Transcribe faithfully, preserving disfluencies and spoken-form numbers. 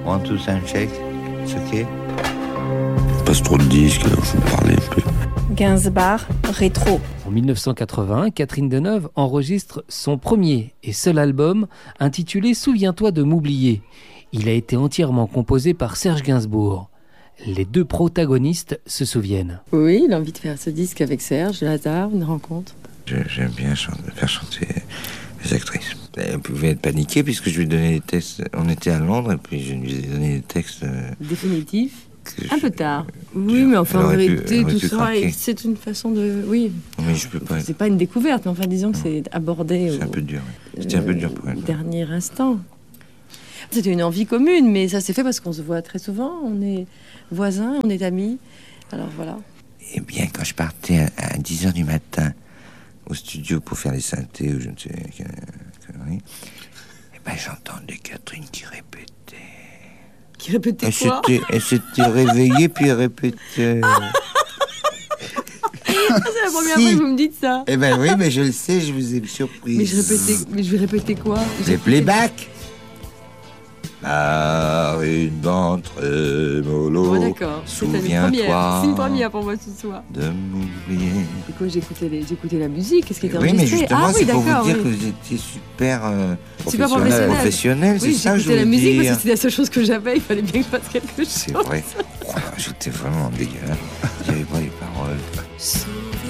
One, two, sound check. It's okay. Passe trop de disques, alors je vous parlais un peu. Gainsbourg, rétro. En dix-neuf cent quatre-vingts, Catherine Deneuve enregistre son premier et seul album intitulé « Souviens-toi de m'oublier ». Il a été entièrement composé par Serge Gainsbourg. Les deux protagonistes se souviennent. Oui, il a envie de faire ce disque avec Serge, le hasard, une rencontre. Je, j'aime bien chanter, faire chanter les actrices. Elle pouvait être paniquée puisque je lui donnais des textes. On était à Londres et puis je lui ai donné des textes. Euh, Définitifs. je, Un peu tard. Oui, mais enfin, en vérité, tout ça, craquer. c'est une façon de... Oui. Mais je peux pas. C'est pas une découverte, mais enfin, disons que c'est abordé... C'est au... un peu dur. C'était un peu dur pour elle. Dernier instant. C'était une envie commune, mais ça s'est fait parce qu'on se voit très souvent. On est voisins, on est amis. Alors voilà. Eh bien, quand je partais à, à dix heures du matin au studio pour faire les synthés ou je ne sais quelle connerie, eh ben, j'entendais Catherine qui répétait. Qui répétait Elle quoi? s'était, elle s'était réveillée puis elle répétait. Ah, c'est la première Si. fois que vous me dites ça. Eh ben oui, mais je le sais, je vous ai surpris. Mais je répétais, mais je vais répéter quoi? Les playbacks. Par une bande trémolo. Oh, d'accord. C'est une Souviens-toi première. C'est une première pour moi ce soir. de m'oublier. Et quoi, j'écoutais, les, j'écoutais la musique, qu'est-ce qui était Oui, mais enregistré? justement, Ah oui, c'est pour vous d'accord, dire oui. que vous étiez super, euh, Super professionnel. professionnel. professionnel, c'est Oui, ça que je j'écoutais voulais la musique dire. parce que c'était la seule chose que j'avais, il fallait bien que je fasse quelque chose. C'est vrai. Oh, j'étais vraiment dégueulasse. J'avais pas les paroles.